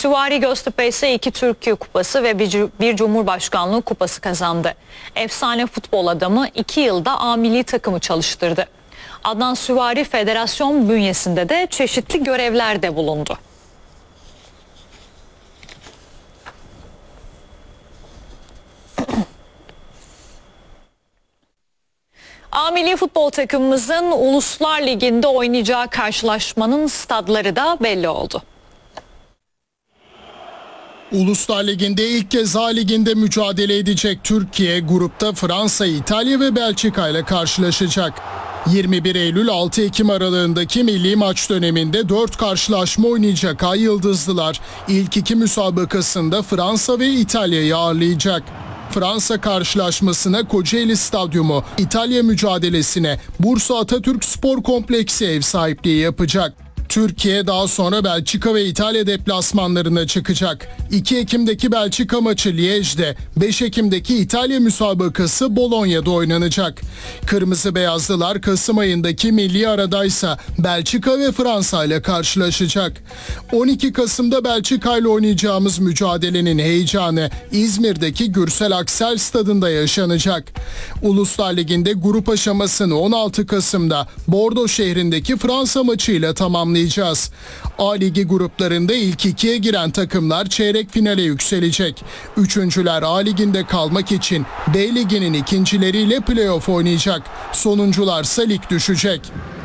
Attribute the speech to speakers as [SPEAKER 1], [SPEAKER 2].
[SPEAKER 1] Süvari Göztepe ise 2 Türkiye Kupası ve bir Cumhurbaşkanlığı Kupası kazandı. Efsane futbol adamı 2 yılda A milli takımı çalıştırdı. Adnan Süvari federasyon bünyesinde de çeşitli görevlerde bulundu. A milli futbol takımımızın Uluslar Ligi'nde oynayacağı karşılaşmanın stadları da belli oldu.
[SPEAKER 2] Uluslar Ligi'nde ilk kez A Ligi'nde mücadele edecek Türkiye, grupta Fransa, İtalya ve Belçika ile karşılaşacak. 21 Eylül 6 Ekim aralığındaki milli maç döneminde 4 karşılaşma oynayacak Ay Yıldızlılar, ilk 2 müsabakasında Fransa ve İtalya'yı ağırlayacak. Fransa karşılaşmasına Kocaeli Stadyumu, İtalya mücadelesine Bursa Atatürk Spor Kompleksi ev sahipliği yapacak. Türkiye daha sonra Belçika ve İtalya deplasmanlarına çıkacak. 2 Ekim'deki Belçika maçı Liège'de, 5 Ekim'deki İtalya müsabakası Bologna'da oynanacak. Kırmızı Beyazlılar Kasım ayındaki milli aradaysa Belçika ve Fransa ile karşılaşacak. 12 Kasım'da Belçika ile oynayacağımız mücadelenin heyecanı İzmir'deki Gürsel Aksel Stadında yaşanacak. Uluslar Ligi'nde grup aşamasını 16 Kasım'da Bordeaux şehrindeki Fransa maçıyla tamamlayacak. A Ligi gruplarında ilk 2'ye giren takımlar çeyrek finale yükselecek. Üçüncüler A Ligi'nde kalmak için B Ligi'nin ikincileriyle playoff oynayacak. Sonuncularsa lig düşecek.